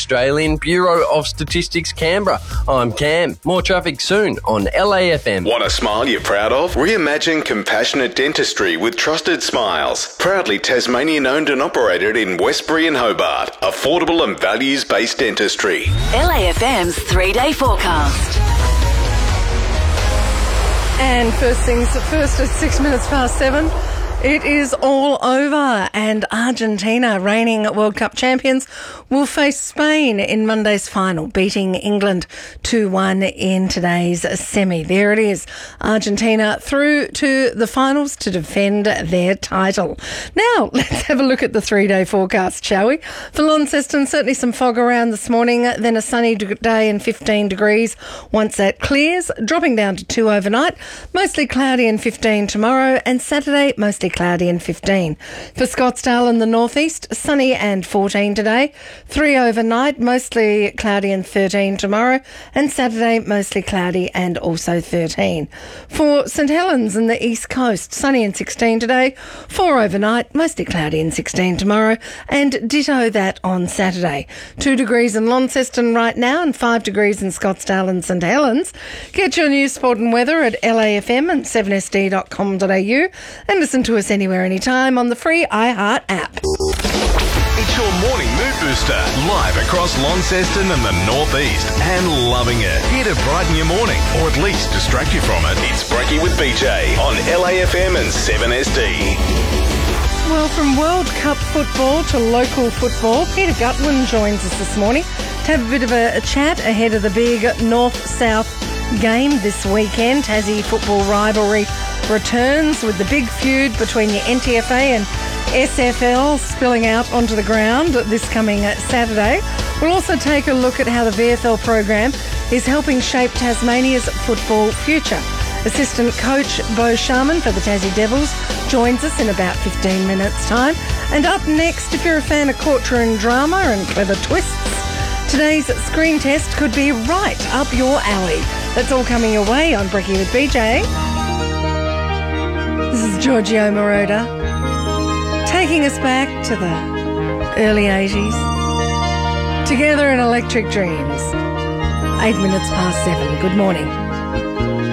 Australian Bureau of Statistics, Canberra. I'm Cam. More traffic soon on LAFM. Want a smile you're proud of? Reimagine compassionate dentistry with Trusted Smiles. Proudly Tasmanian owned and operated in Westbury and Hobart. Affordable and values-based dentistry. LAFM's 3-day forecast. And first things first, at 6 minutes past 7. It is all over, and Argentina, reigning World Cup champions, will face Spain in Monday's final, beating England 2-1 in today's semi. There it is, Argentina through to the finals to defend their title. Now, let's have a look at the 3-day forecast, shall we? For Launceston, certainly some fog around this morning, then a sunny day and 15 degrees once that clears, dropping down to 2 overnight, mostly cloudy and 15 tomorrow, and Saturday, mostly cloudy and 15. For Scottsdale and the northeast, sunny and 14 today. 3 overnight, mostly cloudy and 13 tomorrow. And Saturday, mostly cloudy and also 13. For St Helens and the east coast, sunny and 16 today. 4 overnight, mostly cloudy and 16 tomorrow. And ditto that on Saturday. 2 degrees in Launceston right now and 5 degrees in Scottsdale and St Helens. Get your news, sport and weather at LAFM and 7sd.com.au and listen to us anywhere, anytime on the free iHeart app. It's your morning mood booster. Live across Launceston and the northeast. And loving it. Here to brighten your morning, or at least distract you from it. It's Brekkie with BJ on LAFM and 7SD. Well, from World Cup football to local football, Peter Gutwin joins us this morning to have a bit of a chat ahead of the big North-South game this weekend. Tassie football rivalry returns with the big feud between the NTFA and SFL spilling out onto the ground this coming Saturday. We'll also take a look at how the VFL program is helping shape Tasmania's football future. Assistant coach Bo Sharman for the Tassie Devils joins us in about 15 minutes' time. And up next, if you're a fan of courtroom drama and clever twists, today's screen test could be right up your alley. That's all coming your way on Brekkie with BJ. This is Giorgio Moroder, taking us back to the early 80s. Together in Electric Dreams. 8 minutes past 7. Good morning.